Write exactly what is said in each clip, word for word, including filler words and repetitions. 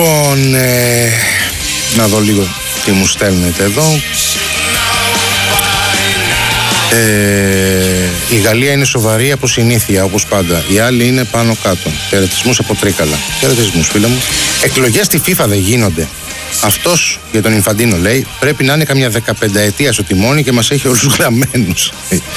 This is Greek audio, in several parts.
Λοιπόν, ε, να δω λίγο τι μου στέλνετε εδώ. Ε, η Γαλλία είναι σοβαρή από συνήθεια, όπως πάντα. Οι άλλοι είναι πάνω κάτω. Χαιρετισμούς από Τρίκαλα. Χαιρετισμούς, φίλε μου. Εκλογές στη FIFA δεν γίνονται. Αυτός για τον Ινφαντίνο λέει πρέπει να είναι καμιά δεκαπενταετία στο τιμόνι και μας έχει όλους γραμμένους.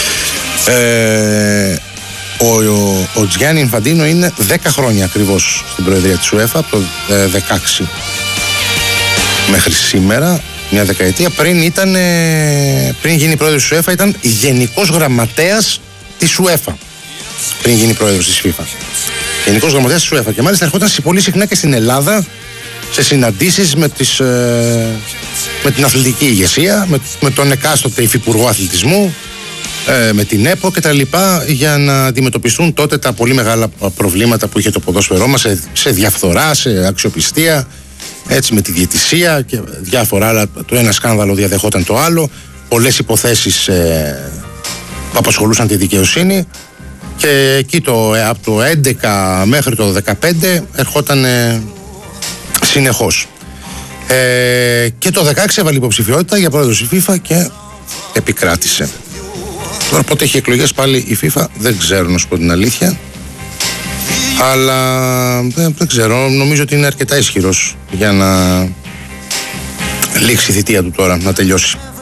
ε, ο, ο, ο Τζιάννη Ινφαντίνο είναι δέκα χρόνια ακριβώς στην προεδρία της UEFA, από το ε, δεκαέξι μέχρι σήμερα. Μια δεκαετία πριν ήταν, πριν γίνει πρόεδρος της UEFA, ήταν γενικός γραμματέας της UEFA. Πριν γίνει πρόεδρος της FIFA. Γενικός γραμματέας της UEFA. Και μάλιστα ερχόταν πολύ συχνά και στην Ελλάδα σε συναντήσεις με, τις, με την αθλητική ηγεσία, με, με τον εκάστοτε υφυπουργό αθλητισμού, με την ΕΠΟ και τα λοιπά, για να αντιμετωπιστούν τότε τα πολύ μεγάλα προβλήματα που είχε το ποδόσφαιρό μας σε, σε διαφθορά, σε αξιοπιστία. Έτσι, με τη διαιτησία και διάφορα άλλα. Το ένα σκάνδαλο διαδεχόταν το άλλο. Πολλές υποθέσεις ε, που απασχολούσαν τη δικαιοσύνη. Και εκεί το, από το έντεκα μέχρι το δεκαπέντε ερχόταν ε, συνεχώς. Ε, και το δεκαέξι έβαλε υποψηφιότητα για πρόεδρος η FIFA και επικράτησε. Τώρα πότε έχει εκλογές πάλι η FIFA δεν ξέρω, να σου πω την αλήθεια. Αλλά δεν, δεν ξέρω, νομίζω ότι είναι αρκετά ισχυρός για να λήξει η θητεία του τώρα, να τελειώσει.